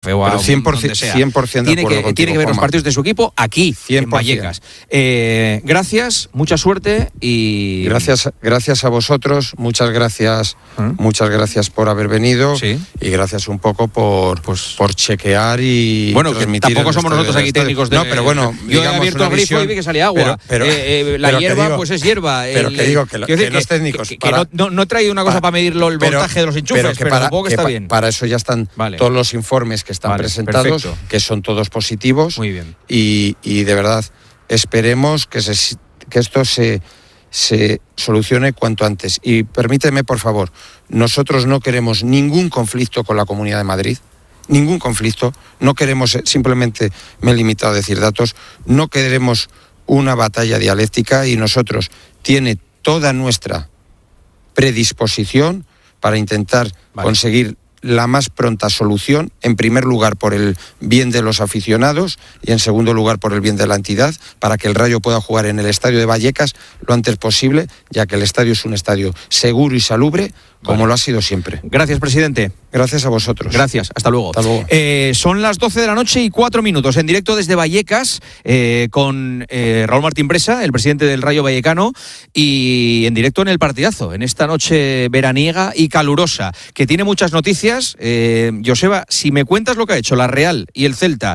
Pero 100% de acuerdo contigo, tiene que ver los partidos de su equipo aquí, 100%. En Vallecas. Gracias, mucha suerte y... Gracias a vosotros, muchas gracias por haber venido, sí. Y gracias un poco por chequear y bueno, transmitir. Tampoco somos nosotros aquí técnicos de... No, pero bueno, yo he abierto el grifo y vi que salía agua. La hierba, pues es hierba. Pero que digo que los técnicos... No he traído una cosa para medir el voltaje de los enchufes, pero supongo que está bien. Para eso ya están todos los informes que están presentados, perfecto. Que son todos positivos. Muy bien. Y de verdad, esperemos que esto se solucione cuanto antes. Y permíteme, por favor, nosotros no queremos ningún conflicto con la Comunidad de Madrid, ningún conflicto, no queremos, simplemente me he limitado a decir datos, no queremos una batalla dialéctica y nosotros tiene toda nuestra predisposición para intentar conseguir la más pronta solución, en primer lugar por el bien de los aficionados y en segundo lugar por el bien de la entidad, para que el Rayo pueda jugar en el estadio de Vallecas lo antes posible, ya que el estadio es un estadio seguro y salubre, como lo ha sido siempre. Gracias, presidente. Gracias a vosotros. Gracias, hasta luego. Hasta luego. Son las 12 de la noche y 4 minutos, en directo desde Vallecas, con Raúl Martín Presa, el presidente del Rayo Vallecano, y en directo en el partidazo, en esta noche veraniega y calurosa, que tiene muchas noticias. Joseba, si me cuentas lo que ha hecho la Real y el Celta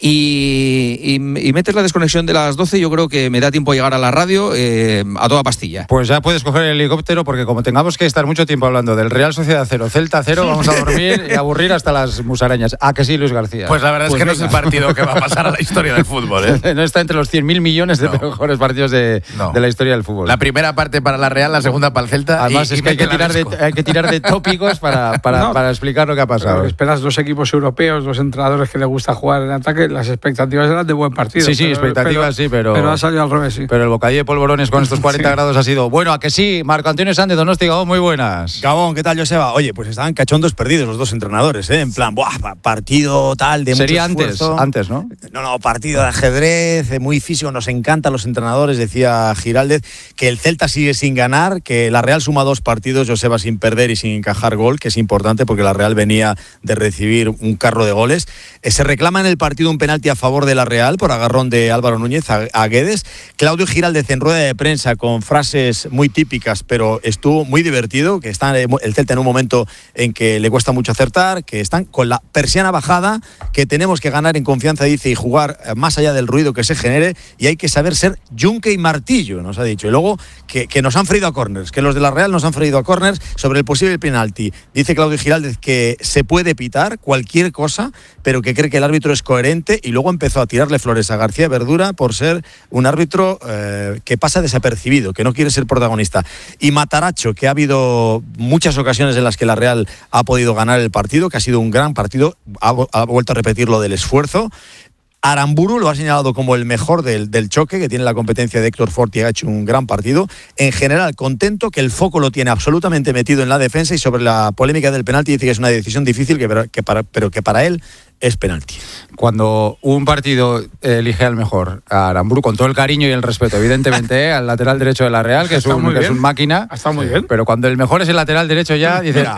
y metes la desconexión de las 12, yo creo que me da tiempo a llegar a la radio a toda pastilla. Pues ya puedes coger el helicóptero, porque como tengamos que estar mucho tiempo hablando del Real Sociedad 0, Celta 0, vamos a dormir y aburrir hasta las musarañas. ¿A que sí, Luis García? Pues la verdad es que no es el partido que va a pasar a la historia del fútbol, ¿eh? No está entre los 100.000 millones de mejores partidos de la historia del fútbol. La primera parte para la Real, la segunda para el Celta. Además, es que hay que tirar de tópicos para explicar lo que ha pasado. Esperas dos equipos europeos, dos entrenadores que les gusta jugar en ataque, las expectativas eran de buen partido. Sí, expectativas sí, pero ha salido al revés, sí. Pero el bocadillo de polvorones con estos 40 grados ha sido... Bueno, ¿a que sí? Marco Antonio Sánchez de Donosti, Gabón, muy buenas. Gabón, ¿qué tal, Joseba? Oye, pues estaban cachondos perdidos los dos entrenadores, ¿eh? En plan, partido tal de sería mucho esfuerzo. antes, ¿no? No, partido de ajedrez, muy físico, nos encantan los entrenadores, decía Giraldez, que el Celta sigue sin ganar, que la Real suma 2 partidos, Joseba, sin perder y sin encajar gol, que es importante porque la Real venía de recibir un carro de goles. Se reclama en el partido un penalti a favor de la Real por agarrón de Álvaro Núñez a Guedes. Claudio Giraldez en rueda de prensa con frases muy típicas, pero estuvo muy divertido, que está el Celta en un momento en que le cuesta mucho acertar, que están con la persiana bajada, que tenemos que ganar en confianza, dice, y jugar más allá del ruido que se genere, y hay que saber ser yunque y martillo, nos ha dicho. Y luego que nos han freído a córners, que los de la Real nos han freído a córners sobre el posible penalti. Dice Claudio Giraldez que se puede pitar cualquier cosa, pero que cree que el árbitro es coherente, y luego empezó a tirarle flores a García Verdura por ser un árbitro que pasa desapercibido, que no quiere ser protagonista. Y Mataracho, que ha habido muchas ocasiones en las que la Real ha podido ganar el partido, que ha sido un gran partido, ha vuelto a repetir lo del esfuerzo. Aramburu lo ha señalado como el mejor del choque, que tiene la competencia de Héctor Fort y ha hecho un gran partido. En general, contento, que el foco lo tiene absolutamente metido en la defensa, y sobre la polémica del penalti dice que es una decisión difícil, pero que para él es penalti. Cuando un partido elige al mejor, a Aramburu, con todo el cariño y el respeto, evidentemente, al lateral derecho de la Real, que es un máquina, está muy bien. Pero cuando el mejor es el lateral derecho ya, dice...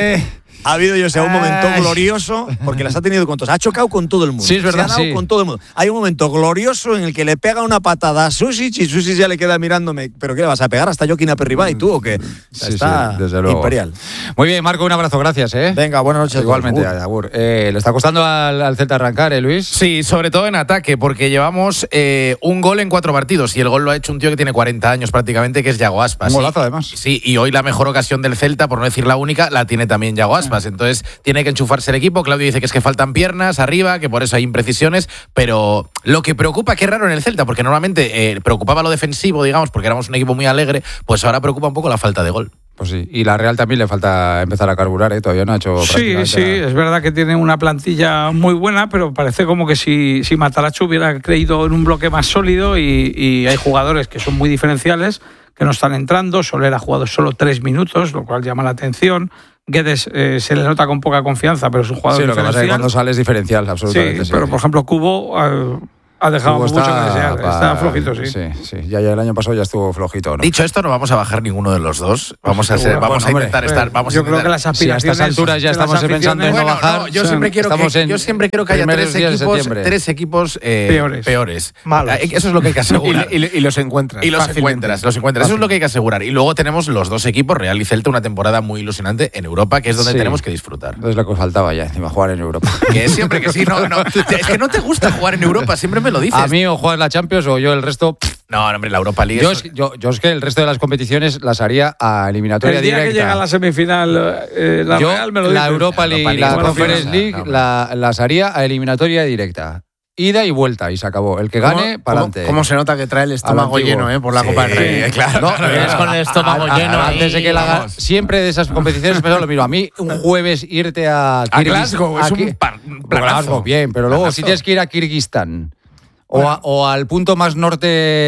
Ha habido, yo sé, un momento glorioso, porque las ha tenido con todos. Ha chocado con todo el mundo. Sí, es verdad. Se ha dado con todo el mundo. Hay un momento glorioso en el que le pega una patada a Susic y Susic ya le queda mirándome. ¿Pero qué le vas a pegar hasta Joaquín Aperribay tú o qué? Está desde luego. Imperial. Muy bien, Marco, un abrazo, gracias. Venga, buenas noches. Igualmente, agur. ¿Le está costando al Celta arrancar, Luis? Sí, sobre todo en ataque, porque llevamos un gol en 4 partidos, y el gol lo ha hecho un tío que tiene 40 años prácticamente, que es Yago Aspas. Un golazo, además. Sí, y hoy la mejor ocasión del Celta, por no decir la única, la tiene también Yago Aspas. Entonces tiene que enchufarse el equipo. Claudio dice que es que faltan piernas arriba, que por eso hay imprecisiones, pero lo que preocupa, que es raro en el Celta, porque normalmente preocupaba lo defensivo, digamos, porque éramos un equipo muy alegre, pues ahora preocupa un poco la falta de gol. Pues sí, y la Real también le falta empezar a carburar, todavía no ha hecho prácticamente Sí, nada. es verdad que tiene una plantilla muy buena, pero parece como que si Mataracho hubiera creído en un bloque más sólido, y hay jugadores que son muy diferenciales, que no están entrando. Soler ha jugado solo 3 minutos, lo cual llama la atención. Guedes se le nota con poca confianza, pero es un jugador diferencial. Sí, lo que pasa es que cuando sale es diferencial, absolutamente. Sí, pero por ejemplo Cubo Ha dejado mucho que desear. Está flojito, sí. Sí. Ya el año pasado ya estuvo flojito, ¿no? Dicho esto, no vamos a bajar ninguno de los dos. Vamos a intentar estar. Yo creo que las aspiraciones. Si a estas alturas ya estamos pensando en no bajar. Yo siempre quiero que haya tres equipos peores. Malos. Eso es lo que hay que asegurar. Y los encuentras. Los encuentras. Eso es lo que hay que asegurar. Y luego tenemos los dos equipos, Real y Celta, una temporada muy ilusionante en Europa, que es donde tenemos que disfrutar. Es lo que faltaba ya, encima, jugar en Europa. Que siempre que sí, no. Es que no te gusta jugar en Europa, siempre me lo dices. A mí o juegas la Champions o yo el resto. No, hombre, la Europa League. Yo es que el resto de las competiciones las haría a eliminatoria directa. El día que llega a la semifinal, la Real me lo dice. La Europa League y la Conference League las haría a eliminatoria directa. Ida y vuelta, y se acabó. El que gane, para adelante. ¿Cómo se nota que trae el estómago lleno, por la Copa del Rey? Claro. Vienes con el estómago lleno. Antes de que la haga, siempre de esas competiciones me lo miro. A mí, un jueves irte a Glasgow es un planazo. Bien, pero luego si tienes que ir a Kirguistán o al punto más nórdico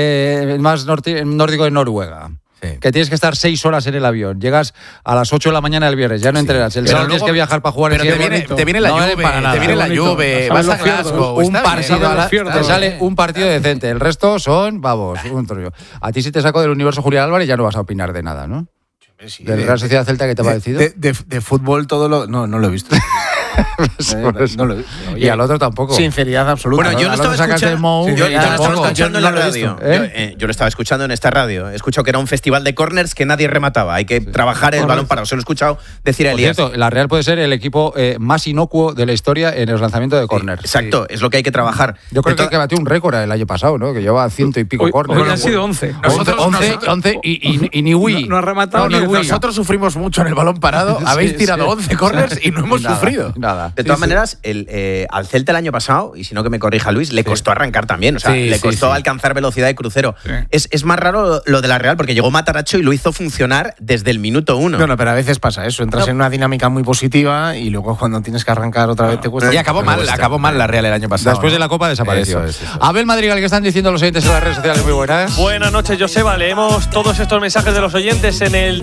de Noruega. Sí. Que tienes que estar 6 horas en el avión. Llegas a las 8 de la mañana el viernes, ya no entrenas. El sábado tienes que viajar para jugar. Pero te viene la lluvia, vas a Glasgow. Te sale un partido decente. El resto son, un trollo. A ti si te saco del universo Julián Álvarez ya no vas a opinar de nada, ¿no? Sí, ¿de la Real Sociedad Celta qué te ha parecido? De fútbol todo lo... No lo he visto. No lo he visto. Y al otro tampoco. Sinceridad absoluta. Bueno, yo lo estaba escuchando en la radio. Yo lo estaba escuchando en esta radio. He escuchado que era un festival de corners que nadie remataba. Hay que trabajar el balón parado. Se lo he escuchado decir a Elías. Por cierto, la Real puede ser el equipo más inocuo de la historia en el lanzamiento de corners. Exacto, es lo que hay que trabajar. Yo creo que batió un récord el año pasado, ¿no? Que lleva 100 y pico corners. Hoy han sido 11. 11 y ni Wii. No ha rematado ni Wii. Nosotros sufrimos mucho en el balón parado. Habéis tirado 11 corners y no hemos sufrido. Nada. De todas maneras, al Celta el año pasado, y si no que me corrija Luis, le costó arrancar también. O sea, le costó alcanzar velocidad de crucero. Sí. Es más raro lo de la Real, porque llegó Matarazzo y lo hizo funcionar desde el minuto 1. Bueno, pero a veces pasa eso. Entras en una dinámica muy positiva y luego cuando tienes que arrancar otra vez te cuesta. Y acabó mal la Real el año pasado. Después de la Copa desapareció. Eso. Abel Madrigal, ¿qué están diciendo los oyentes en las redes sociales? Muy buenas. Buenas noches, Joseba. Leemos todos estos mensajes de los oyentes en el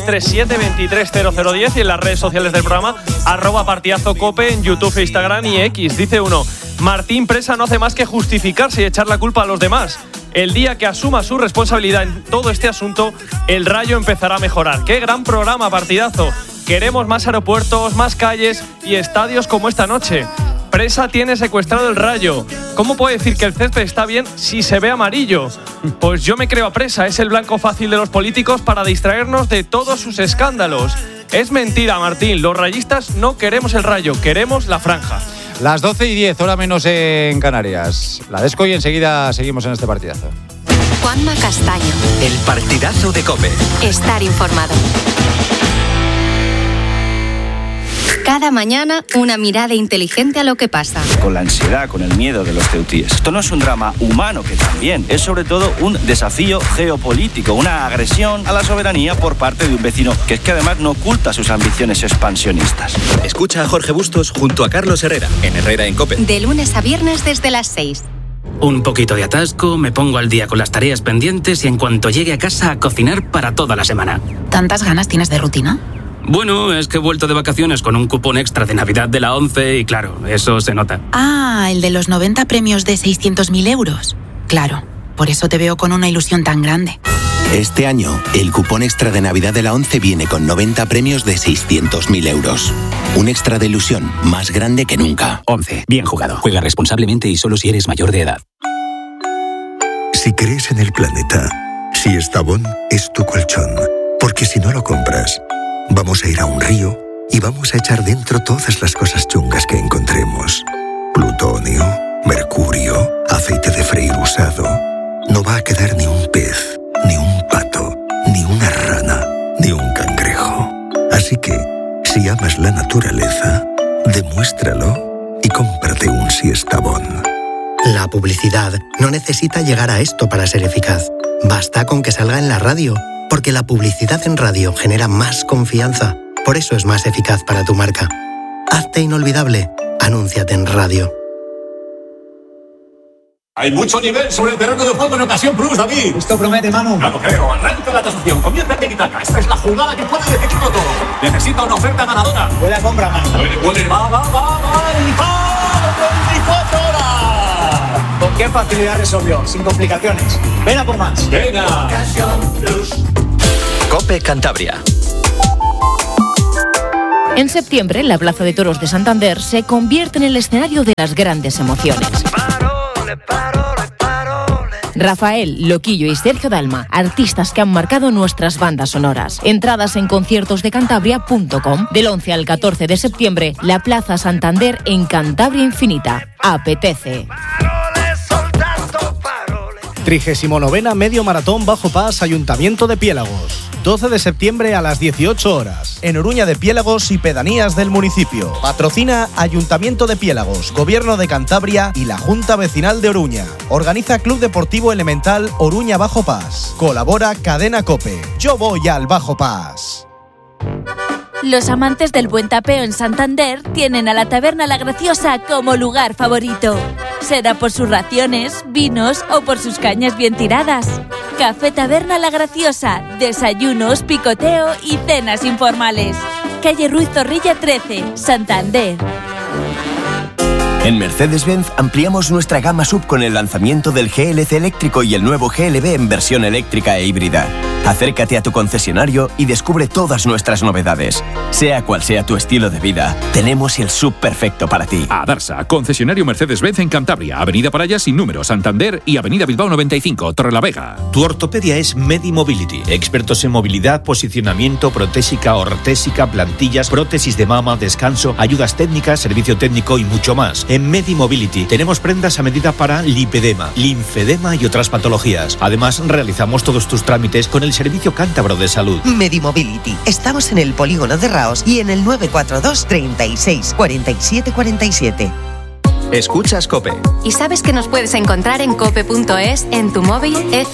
637-230010 y en las redes sociales del programa @partidazocope en YouTube, Instagram y X. Dice uno: Martín Presa no hace más que justificarse y echar la culpa a los demás. El día que asuma su responsabilidad en todo este asunto, el Rayo empezará a mejorar. ¡Qué gran programa, partidazo! Queremos más aeropuertos, más calles y estadios como esta noche. Presa tiene secuestrado el Rayo. ¿Cómo puede decir que el césped está bien si se ve amarillo? Pues yo me creo a Presa. Es el blanco fácil de los políticos para distraernos de todos sus escándalos. Es mentira, Martín. Los rayistas no queremos el Rayo, queremos la franja. Las 12:10, hora menos en Canarias. La Desco y enseguida seguimos en este partidazo. Juanma Castaño. El partidazo de COPE. Estar informado. Cada mañana, una mirada inteligente a lo que pasa. Con la ansiedad, con el miedo de los ceutíes. Esto no es un drama humano, que también es sobre todo un desafío geopolítico, una agresión a la soberanía por parte de un vecino que es que además no oculta sus ambiciones expansionistas. Escucha a Jorge Bustos junto a Carlos Herrera, en Herrera en COPE. De lunes a viernes desde las 6. Un poquito de atasco, me pongo al día con las tareas pendientes y en cuanto llegue a casa a cocinar para toda la semana. ¿Tantas ganas tienes de rutina? Bueno, es que he vuelto de vacaciones con un cupón extra de Navidad de la 11 y claro, eso se nota. Ah, el de los 90 premios de 600.000 euros. Claro, por eso te veo con una ilusión tan grande. Este año, el cupón extra de Navidad de la 11 viene con 90 premios de 600.000 euros. Un extra de ilusión más grande que nunca. 11. Bien jugado. Juega responsablemente y solo si eres mayor de edad. Si crees en el planeta, si Estavón es tu colchón, porque si no lo compras, vamos a ir a un río y vamos a echar dentro todas las cosas chungas que encontremos. Plutonio, mercurio, aceite de freír usado. No va a quedar ni un pez, ni un pato, ni una rana, ni un cangrejo. Así que, si amas la naturaleza, demuéstralo y cómprate un Siestabón. La publicidad no necesita llegar a esto para ser eficaz. Basta con que salga en la radio, porque la publicidad en radio genera más confianza. Por eso es más eficaz para tu marca. Hazte inolvidable. Anúnciate en radio. Hay mucho nivel sobre el terreno de juego en ocasión plus, David. Esto promete, Manu. No lo creo. Arranca la tasación. Comienza en Tiki-Taka. Esta es la jugada que puede decidirlo todo. Necesita una oferta ganadora. Buena compra, Manu. Puede. Va. 24 horas. ¿Con qué facilidad resolvió, sin complicaciones. Ven a por más. Venga. COPE Cantabria. En septiembre, la Plaza de Toros de Santander se convierte en el escenario de las grandes emociones. Rafael, Loquillo y Sergio Dalma, artistas que han marcado nuestras bandas sonoras. Entradas en conciertosdecantabria.com. Del 11 al 14 de septiembre, la Plaza Santander en Cantabria Infinita. Apetece. 39ª Medio Maratón Bajo Pas, Ayuntamiento de Piélagos. 12 de septiembre a las 18 horas. En Oruña de Piélagos y pedanías del municipio. Patrocina Ayuntamiento de Piélagos, Gobierno de Cantabria y la Junta Vecinal de Oruña. Organiza Club Deportivo Elemental Oruña Bajo Pas. Colabora Cadena COPE. Yo voy al Bajo Pas. Los amantes del buen tapeo en Santander tienen a la Taberna La Graciosa como lugar favorito. Será por sus raciones, vinos o por sus cañas bien tiradas. Café Taberna La Graciosa, desayunos, picoteo y cenas informales. Calle Ruiz Zorrilla 13, Santander. En Mercedes-Benz ampliamos nuestra gama SUV con el lanzamiento del GLC eléctrico y el nuevo GLB en versión eléctrica e híbrida. Acércate a tu concesionario y descubre todas nuestras novedades. Sea cual sea tu estilo de vida, tenemos el SUV perfecto para ti. Adarsa, concesionario Mercedes-Benz en Cantabria, Avenida Paraya sin número, Santander y Avenida Bilbao 95, Torrelavega. Tu ortopedia es MediMobility. Expertos en movilidad, posicionamiento, protésica, ortésica, plantillas, prótesis de mama, descanso, ayudas técnicas, servicio técnico y mucho más. En MediMobility tenemos prendas a medida para lipedema, linfedema y otras patologías. Además, realizamos todos tus trámites con el Servicio Cántabro de Salud. MediMobility. Estamos en el polígono de Raos y en el 942 36 47 47. Escuchas COPE. ¿Y sabes que nos puedes encontrar en cope.es, en tu móvil,